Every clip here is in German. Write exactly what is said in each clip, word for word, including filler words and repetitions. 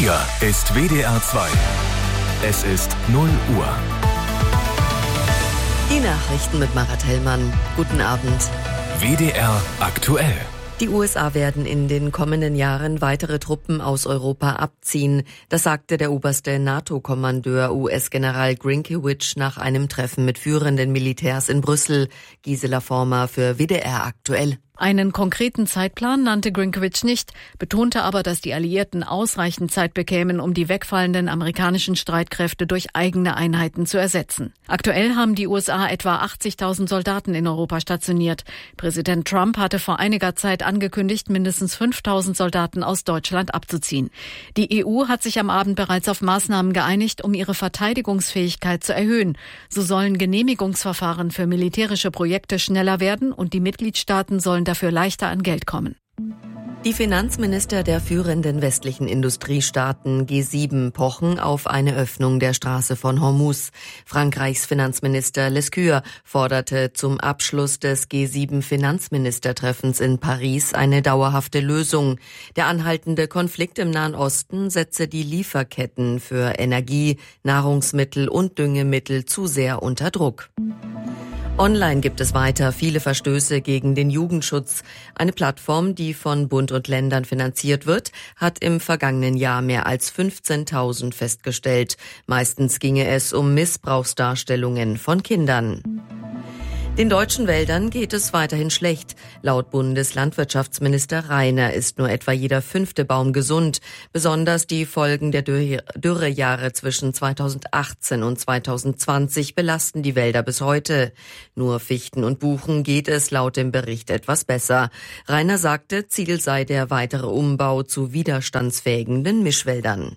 Hier ist W D R zwei. Es ist null Uhr. Die Nachrichten mit Marat Hellmann. Guten Abend. W D R aktuell. Die U S A werden in den kommenden Jahren weitere Truppen aus Europa abziehen. Das sagte der oberste NATO-Kommandeur U S-General Grynkewitsch nach einem Treffen mit führenden Militärs in Brüssel. Gisela Former für W D R aktuell. Einen konkreten Zeitplan nannte Grynkewitsch nicht, betonte aber, dass die Alliierten ausreichend Zeit bekämen, um die wegfallenden amerikanischen Streitkräfte durch eigene Einheiten zu ersetzen. Aktuell haben die U S A etwa achtzigtausend Soldaten in Europa stationiert. Präsident Trump hatte vor einiger Zeit angekündigt, mindestens fünftausend Soldaten aus Deutschland abzuziehen. Die E U hat sich am Abend bereits auf Maßnahmen geeinigt, um ihre Verteidigungsfähigkeit zu erhöhen. So sollen Genehmigungsverfahren für militärische Projekte schneller werden und die Mitgliedstaaten sollen dafür leichter an Geld kommen. Die Finanzminister der führenden westlichen Industriestaaten G sieben pochen auf eine Öffnung der Straße von Hormuz. Frankreichs Finanzminister Lescure forderte zum Abschluss des G sieben Finanzministertreffens in Paris eine dauerhafte Lösung. Der anhaltende Konflikt im Nahen Osten setze die Lieferketten für Energie, Nahrungsmittel und Düngemittel zu sehr unter Druck. Online gibt es weiter viele Verstöße gegen den Jugendschutz. Eine Plattform, die von Bund und Ländern finanziert wird, hat im vergangenen Jahr mehr als fünfzehntausend festgestellt. Meistens ginge es um Missbrauchsdarstellungen von Kindern. Den deutschen Wäldern geht es weiterhin schlecht. Laut Bundeslandwirtschaftsminister Rainer ist nur etwa jeder fünfte Baum gesund. Besonders die Folgen der Dürrejahre zwischen zweitausendachtzehn und zweitausendzwanzig belasten die Wälder bis heute. Nur Fichten und Buchen geht es laut dem Bericht etwas besser. Rainer sagte, Ziel sei der weitere Umbau zu widerstandsfähigen Mischwäldern.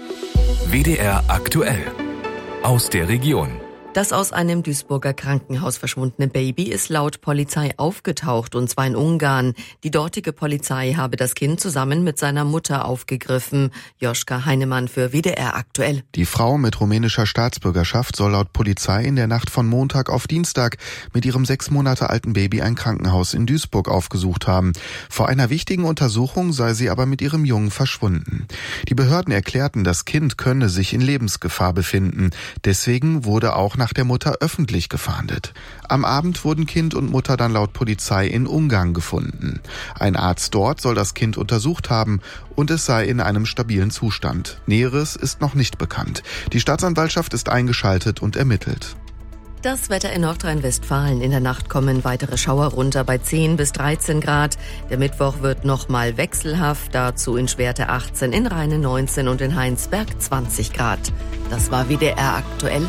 W D R aktuell. Aus der Region. Das aus einem Duisburger Krankenhaus verschwundene Baby ist laut Polizei aufgetaucht, und zwar in Ungarn. Die dortige Polizei habe das Kind zusammen mit seiner Mutter aufgegriffen. Joschka Heinemann für W D R aktuell. Die Frau mit rumänischer Staatsbürgerschaft soll laut Polizei in der Nacht von Montag auf Dienstag mit ihrem sechs Monate alten Baby ein Krankenhaus in Duisburg aufgesucht haben. Vor einer wichtigen Untersuchung sei sie aber mit ihrem Jungen verschwunden. Die Behörden erklärten, das Kind könne sich in Lebensgefahr befinden. Deswegen wurde auch nach der Mutter öffentlich gefahndet. Am Abend wurden Kind und Mutter dann laut Polizei in Ungarn gefunden. Ein Arzt dort soll das Kind untersucht haben und es sei in einem stabilen Zustand. Näheres ist noch nicht bekannt. Die Staatsanwaltschaft ist eingeschaltet und ermittelt. Das Wetter in Nordrhein-Westfalen. In der Nacht kommen weitere Schauer runter bei zehn bis dreizehn Grad. Der Mittwoch wird nochmal wechselhaft, dazu in Schwerte achtzehn, in Rheine neunzehn und in Heinsberg zwanzig Grad. Das war W D R aktuell.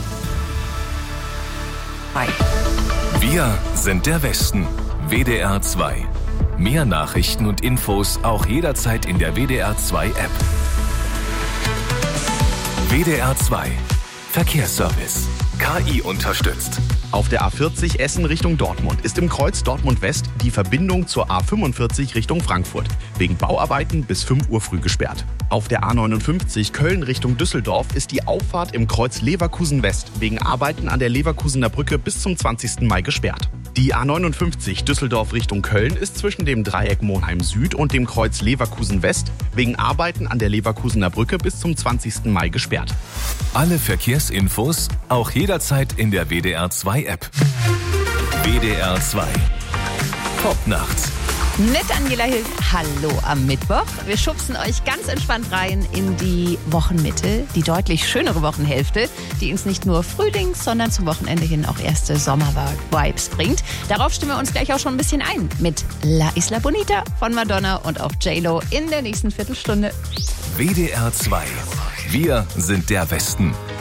Wir sind der Westen. W D R zwei. Mehr Nachrichten und Infos auch jederzeit in der W D R zwei App. W D R zwei. Verkehrsservice. K I unterstützt. Auf der A vierzig Essen Richtung Dortmund ist im Kreuz Dortmund-West die Verbindung zur A fünfundvierzig Richtung Frankfurt wegen Bauarbeiten bis fünf Uhr früh gesperrt. Auf der A neunundfünfzig Köln Richtung Düsseldorf ist die Auffahrt im Kreuz Leverkusen-West wegen Arbeiten an der Leverkusener Brücke bis zum zwanzigsten Mai gesperrt. Die A neunundfünfzig Düsseldorf Richtung Köln ist zwischen dem Dreieck Monheim Süd und dem Kreuz Leverkusen-West wegen Arbeiten an der Leverkusener Brücke bis zum zwanzigsten Mai gesperrt. Alle Verkehrsinfos auch jederzeit in der W D R zwei App. W D R zwei. Top nachts. Mit Angela Hill. Hallo am Mittwoch. Wir schubsen euch ganz entspannt rein in die Wochenmitte, die deutlich schönere Wochenhälfte, die uns nicht nur Frühlings-, sondern zum Wochenende hin auch erste Sommer-Vibes bringt. Darauf stimmen wir uns gleich auch schon ein bisschen ein mit La Isla Bonita von Madonna und auch J-Lo in der nächsten Viertelstunde. W D R zwei. Wir sind der Westen.